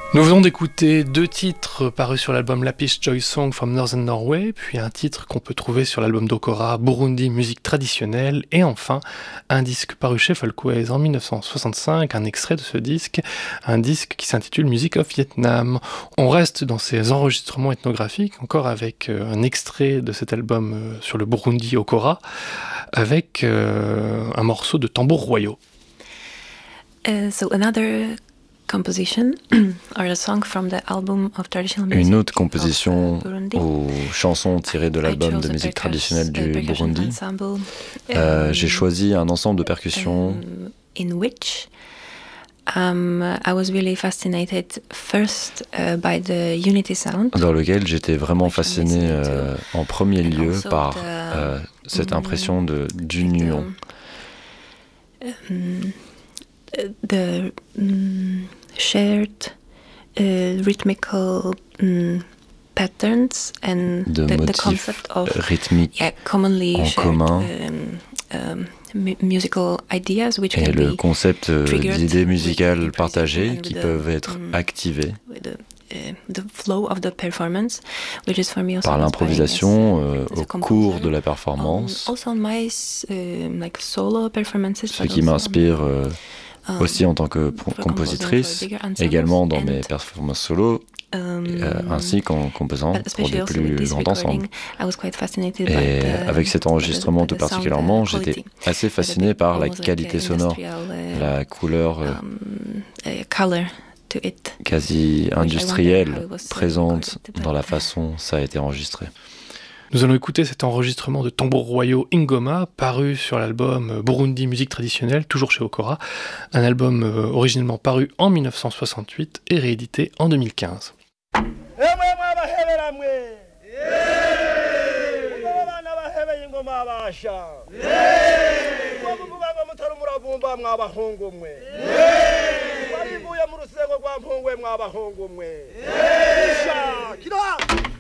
Nous venons d'écouter 2 titres parus sur l'album Lapis Joy Song from Northern Norway, puis un titre qu'on peut trouver sur l'album d'Okora, Burundi musique traditionnelle, et enfin un disque paru chez Folkways en 1965, un extrait de ce disque, un disque qui s'intitule Music of Vietnam. On reste dans ces enregistrements ethnographiques, encore avec un extrait de cet album sur le Burundi Okora, avec un morceau de tambours royaux. Une autre composition ou chanson tirée de l'album de musique traditionnelle du Burundi. J'ai choisi un ensemble de percussions I was really fascinated first by the unity sound, dans lequel j'étais vraiment fasciné en premier lieu par cette impression d'union. The shared rhythmical patterns and the concept of rythmiques commonly en shared commun musical ideas which et can le be concept d'idées musicales with partagées qui the, peuvent être activées the flow of the performance, which is for me also par l'improvisation as au cours de la performance, also my like solo performances, ce qui m'inspire aussi en tant que compositrice, également dans mes performances solo, ainsi qu'en composant pour des plus grands ensembles. Et avec cet enregistrement tout particulièrement, j'étais assez fasciné par la qualité sonore, la couleur quasi industrielle présente dans la façon dont ça a été enregistré. Nous allons écouter cet enregistrement de tambours royaux Ingoma, paru sur l'album Burundi musique traditionnelle, toujours chez Okora, un album originellement paru en 1968 et réédité en 2015. Kira